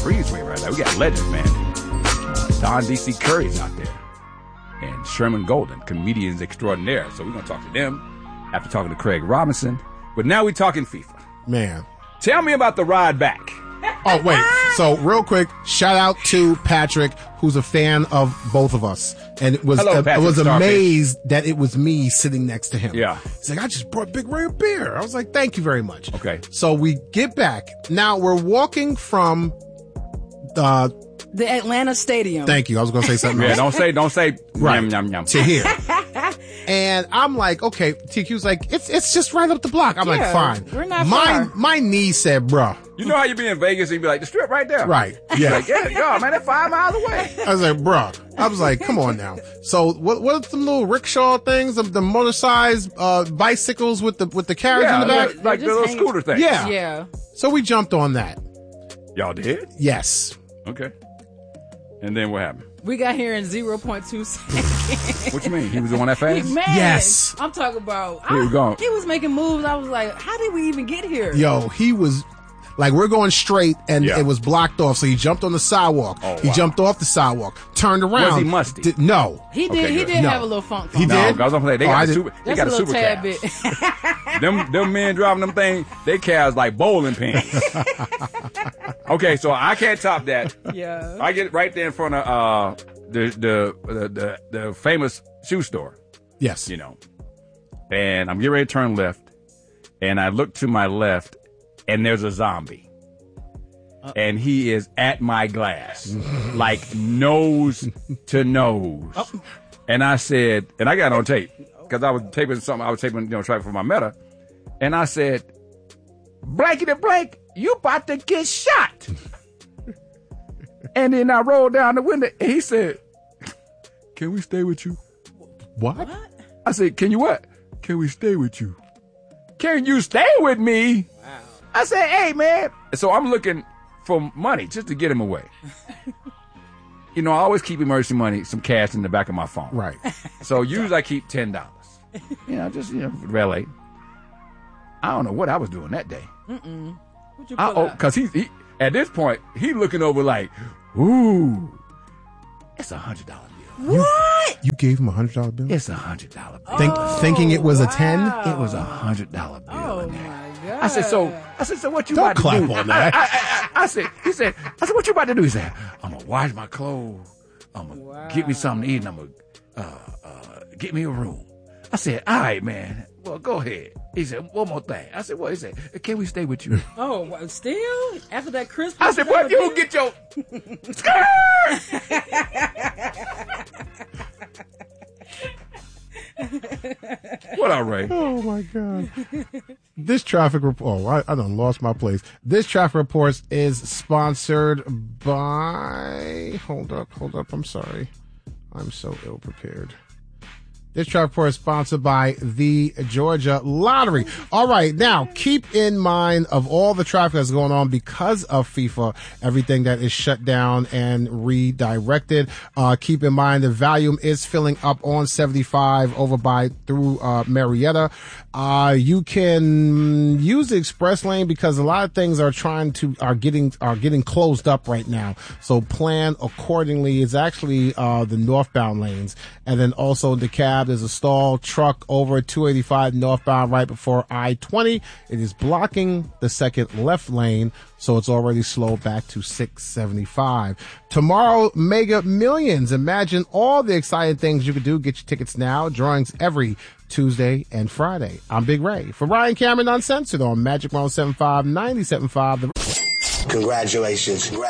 breezeway right now. We got legends, man. Don D.C. Curry's out there. And Sherman Golden, comedians extraordinaire. So we're going to talk to them after talking to Craig Robinson. But now we're talking FIFA. Man. Tell me about the ride back. Oh, wait. So, real quick, shout out to Patrick, who's a fan of both of us. And it was, I was amazed that it was me sitting next to him. Yeah. He's like, I just brought Big Ray a beer. I was like, thank you very much. Okay. So, we get back. Now, we're walking from the Atlanta Stadium. Thank you. I was going to say something else. Yeah, don't say right. Yum, yum, yum. To here. And I'm like, okay, TQ's like, it's just right up the block. I'm like, fine. We're not far. My knee said, bruh. You know how you be in Vegas and you be like, the strip right there. Right. Yeah. Like, yeah, God, man, that's 5 miles away. I was like, bruh. I was like, come on now. So what are some little rickshaw things, the motor-sized bicycles with the carriage in the back? Like the little scooter thing. Yeah. Yeah. So we jumped on that. Y'all did? Yes. Okay. And then what happened? We got here in 0.2 seconds. What you mean? He was the one that fast? Man, yes. I'm talking about. Here we go. He was making moves. I was like, how did we even get here? Yo, he was like, we're going straight and it was blocked off. So he jumped on the sidewalk. Oh, he jumped off the sidewalk, turned around. Was he musty? No. He did. Okay, he good. did No. have a little funk. He No, did? I was gonna say they got a super tad calves. them men driving them things, they calves like bowling pins. Okay, so I can't top that. Yeah. I get right there in front of the famous shoe store. Yes. You know. And I'm getting ready to turn left, and I look to my left, and there's a zombie. And he is at my glass, like nose to nose. And I said, and I got it on tape, because I was taping something, trying for my meta. And I said, blankety blank, you about to get shot. And then I rolled down the window, and he said, can we stay with you? What? I said, can you what? Can we stay with you? Can you stay with me? Wow. I said, hey, man. So I'm looking for money just to get him away. You know, I always keep emergency money, some cash in the back of my phone. Right. So usually I keep $10. You know, just, valet. I don't know what I was doing that day. What'd you pull out? Because he at this point, he looking over like, ooh, it's $100 bill. What? You gave him $100 bill? It's $100 bill. Thinking it was a 10? It was $100 bill. Oh in there. my God. I said, so what you Don't about to clap do? on that. I said, what you about to do? He said, I'm gonna wash my clothes. I'm gonna get me something to eat, and I'm gonna get me a room. I said, all right, man. Well, go ahead. He said, one more thing. I said, what? He said, can we stay with you? Oh, what, still? After that Christmas? I said, what? You get your skirt. What up, Ray? Oh my God. This traffic report. Oh, I done lost my place. This traffic report is sponsored by. Hold up. I'm sorry. I'm so ill prepared. This traffic report is sponsored by the Georgia Lottery. All right. Now, keep in mind of all the traffic that's going on because of FIFA, everything that is shut down and redirected. Keep in mind the volume is filling up on 75 over through Marietta. You can use the express lane because a lot of things are getting closed up right now. So plan accordingly. It's actually the northbound lanes. And then also the cab, there's a stall truck over 285 northbound right before I-20. It is blocking the second left lane, so it's already slowed back to 675. Tomorrow, Mega Millions. Imagine all the exciting things you could do. Get your tickets now. Drawings every Tuesday and Friday. I'm Big Ray. For Ryan Cameron Uncensored on Magic 107.5, 97.5. Congratulations to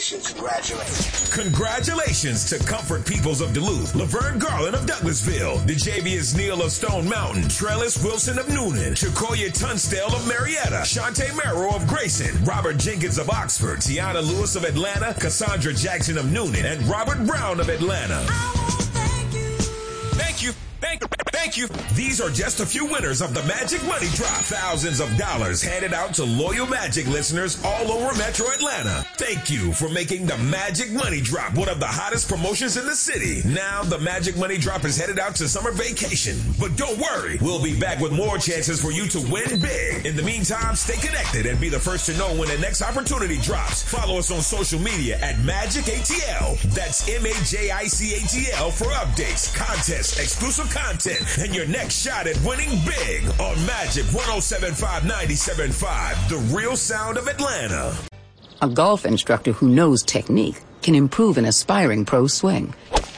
Comfort Peoples of Duluth, Laverne Garland of Douglasville, DeJavius Neal of Stone Mountain, Trellis Wilson of Noonan, Chakoya Tunstall of Marietta, Shantae Merrow of Grayson, Robert Jenkins of Oxford, Tiana Lewis of Atlanta, Cassandra Jackson of Noonan, and Robert Brown of Atlanta. Thank you. Thank you. These are just a few winners of the Magic Money Drop. Thousands of dollars handed out to loyal Magic listeners all over Metro Atlanta. Thank you for making the Magic Money Drop one of the hottest promotions in the city. Now the Magic Money Drop is headed out to summer vacation. But don't worry, we'll be back with more chances for you to win big. In the meantime, stay connected and be the first to know when the next opportunity drops. Follow us on social media at Magic ATL. That's MAJICATL for updates, contests, exclusive content, and your next shot at winning big on Magic 107.5 97.5, the real sound of Atlanta. A golf instructor who knows technique can improve an aspiring pro's swing.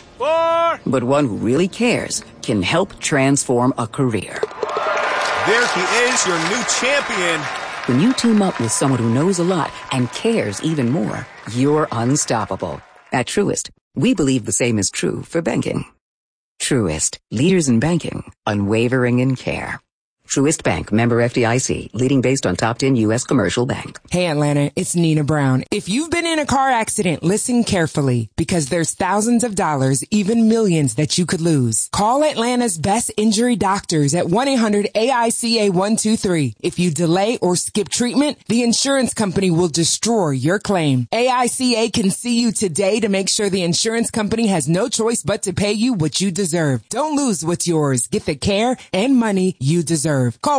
But one who really cares can help transform a career. There he is, your new champion. When you team up with someone who knows a lot and cares even more, you're unstoppable. At Truist, we believe the same is true for banking. Truist, leaders in banking, unwavering in care. Truist Bank, member FDIC, leading based on top 10 U.S. commercial bank. Hey Atlanta, it's Nina Brown. If you've been in a car accident, listen carefully because there's thousands of dollars, even millions that you could lose. Call Atlanta's best injury doctors at 1-800-AICA-123. If you delay or skip treatment, the insurance company will destroy your claim. AICA can see you today to make sure the insurance company has no choice but to pay you what you deserve. Don't lose what's yours. Get the care and money you deserve. Call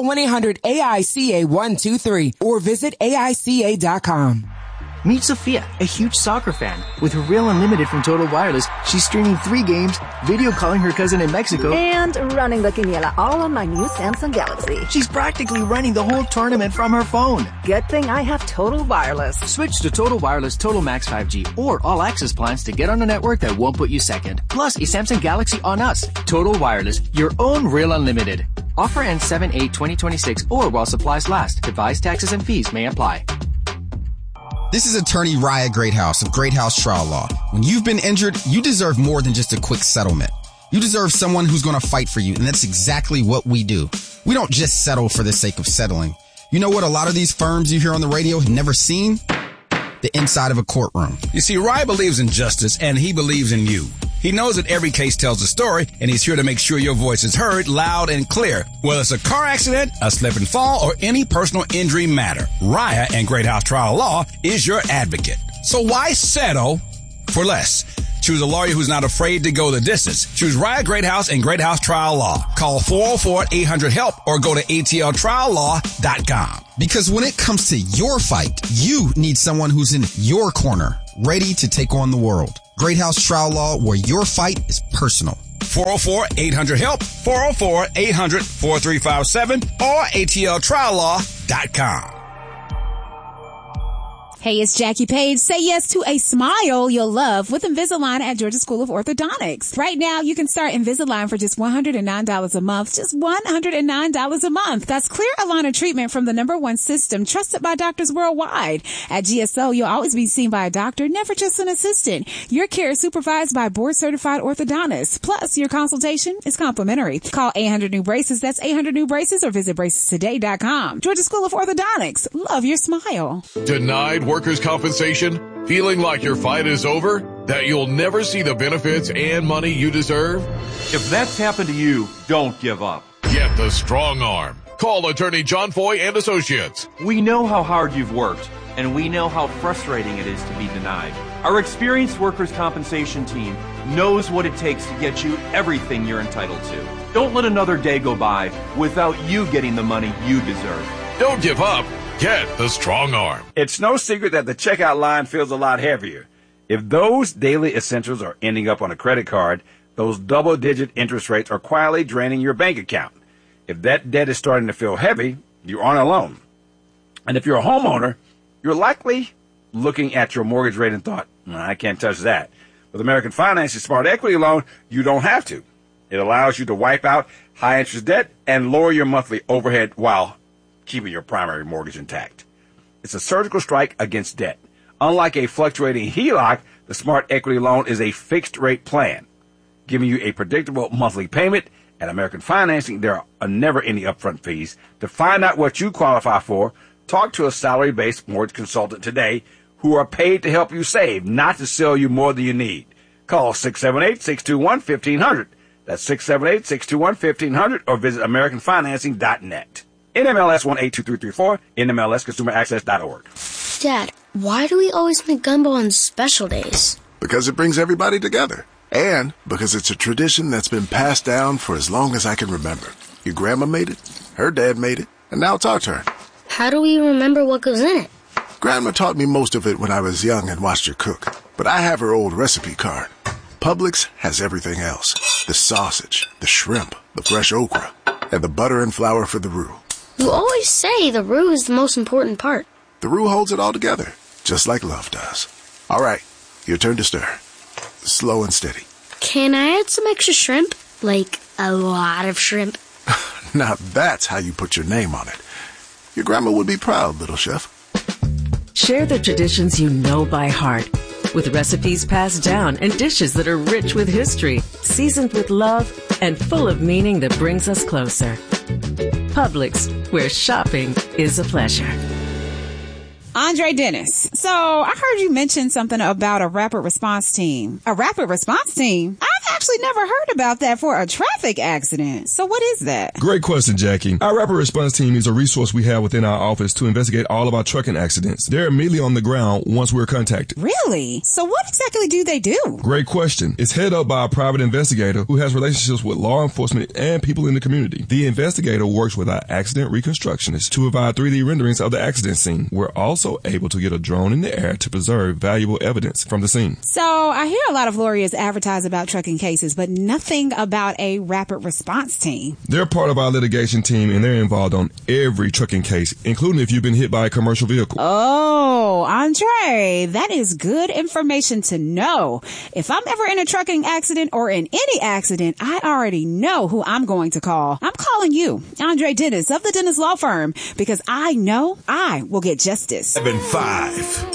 1-800-AICA-123 or visit AICA.com. Meet Sophia, a huge soccer fan. With her Real Unlimited from Total Wireless, she's streaming 3 games, video calling her cousin in Mexico, and running the quiniela all on my new Samsung Galaxy. She's practically running the whole tournament from her phone. Good thing I have Total Wireless. Switch to Total Wireless Total Max 5G or All Access plans to get on a network that won't put you second. Plus, a Samsung Galaxy on us. Total Wireless, your own Real Unlimited. Offer ends 7/8/2026 or while supplies last. Device taxes and fees may apply. This is attorney Raya Greathouse of Greathouse Trial Law. When you've been injured, you deserve more than just a quick settlement. You deserve someone who's going to fight for you, and that's exactly what we do. We don't just settle for the sake of settling. You know what a lot of these firms you hear on the radio have never seen? The inside of a courtroom. You see, Raya believes in justice, and he believes in you. He knows that every case tells a story, and he's here to make sure your voice is heard loud and clear. Whether it's a car accident, a slip and fall, or any personal injury matter, Raya and Greathouse Trial Law is your advocate. So why settle for less? Choose a lawyer who's not afraid to go the distance. Choose Raya Greathouse and Greathouse Trial Law. Call 404-800-HELP or go to atltriallaw.com. Because when it comes to your fight, you need someone who's in your corner, ready to take on the world. Greathouse Trial Law, where your fight is personal. 404-800-HELP, 404-800-4357, or atltriallaw.com. Hey, it's Jackie Page. Say yes to a smile you'll love with Invisalign at Georgia School of Orthodontics. Right now, you can start Invisalign for just $109 a month. Just $109 a month. That's clear aligner treatment from the #1 system trusted by doctors worldwide. At GSO, you'll always be seen by a doctor, never just an assistant. Your care is supervised by board-certified orthodontists. Plus, your consultation is complimentary. Call 800-NEW-BRACES. That's 800-NEW-BRACES or visit bracestoday.com. Georgia School of Orthodontics. Love your smile. Denied workers' compensation? Feeling like your fight is over? That you'll never see the benefits and money you deserve? If that's happened to you, don't give up. Get the strong arm. Call attorney John Foy and Associates. We know how hard you've worked, and we know how frustrating it is to be denied. Our experienced workers' compensation team knows what it takes to get you everything you're entitled to. Don't let another day go by without you getting the money you deserve. Don't give up. Get the strong arm. It's no secret that the checkout line feels a lot heavier. If those daily essentials are ending up on a credit card, those double-digit interest rates are quietly draining your bank account. If that debt is starting to feel heavy, you aren't alone. And if you're a homeowner, you're likely looking at your mortgage rate and thought, I can't touch that. With American Finance's Smart Equity Loan, you don't have to. It allows you to wipe out high-interest debt and lower your monthly overhead while keeping your primary mortgage intact. It's a surgical strike against debt. Unlike a fluctuating HELOC, the Smart Equity Loan is a fixed-rate plan, giving you a predictable monthly payment. At American Financing, there are never any upfront fees. To find out what you qualify for, talk to a salary-based mortgage consultant today who are paid to help you save, not to sell you more than you need. Call 678-621-1500. That's 678-621-1500 or visit AmericanFinancing.net. NMLS 182334, NMLSConsumerAccess.org. Dad, why do we always make gumbo on special days? Because it brings everybody together. And because it's a tradition that's been passed down for as long as I can remember. Your grandma made it, her dad made it, and now it's our turn. How do we remember what goes in it? Grandma taught me most of it when I was young and watched her cook. But I have her old recipe card. Publix has everything else. The sausage, the shrimp, the fresh okra, and the butter and flour for the roux. You always say the roux is the most important part. The roux holds it all together, just like love does. All right, your turn to stir. Slow and steady. Can I add some extra shrimp? Like a lot of shrimp? Now that's how you put your name on it. Your grandma would be proud, little chef. Share the traditions you know by heart, with recipes passed down and dishes that are rich with history, seasoned with love, and full of meaning that brings us closer. Publix, where shopping is a pleasure. Andre Dennis. So I heard you mention something about a rapid response team. A rapid response team? I've actually never heard about that for a traffic accident. So what is that? Great question, Jackie. Our rapid response team is a resource we have within our office to investigate all of our trucking accidents. They're immediately on the ground once we're contacted. Really? So what exactly do they do? Great question. It's headed up by a private investigator who has relationships with law enforcement and people in the community. The investigator works with our accident reconstructionists to provide 3D renderings of the accident scene. We're also able to get a drone in the air to preserve valuable evidence from the scene. So I hear a lot of lawyers advertise about trucking cases, but nothing about a rapid response team. They're part of our litigation team, and they're involved on every trucking case, including if you've been hit by a commercial vehicle. Oh, Andre, that is good information to know. If I'm ever in a trucking accident or in any accident, I already know who I'm going to call. I'm calling you, Andre Dennis of the Dennis Law Firm, because I know I will get justice. 7-5.